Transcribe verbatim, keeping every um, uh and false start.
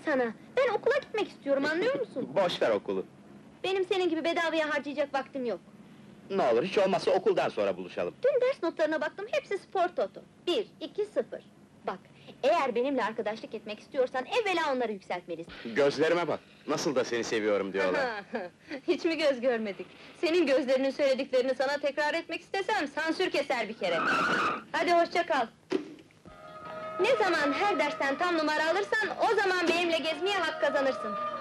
sana! Ben okula gitmek istiyorum, anlıyor musun? Boş ver okulu. Benim senin gibi bedavaya harcayacak vaktim yok. Ne olur, hiç olmazsa okuldan sonra buluşalım. Dün ders notlarına baktım, hepsi spor toto. Bir, iki, sıfır. Bak, eğer benimle arkadaşlık etmek istiyorsan evvela onları yükseltmelisin. Gözlerime bak, nasıl da seni seviyorum diyorlar. Hiç mi göz görmedik? Senin gözlerinin söylediklerini sana tekrar etmek istesem, sansür keser bir kere. Hadi hoşça kal. Ne zaman her dersten tam numara alırsan, o zaman benimle gezmeye hak kazanırsın.